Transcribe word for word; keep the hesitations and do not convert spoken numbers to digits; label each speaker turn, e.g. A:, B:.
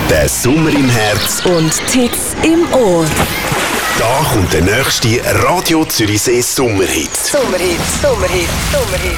A: Der Sommer im Herz
B: und Tits im Ohr.
A: Da kommt der nächste Radio Zürichsee Sommerhit.
B: Sommerhit, Sommerhit, Sommerhit.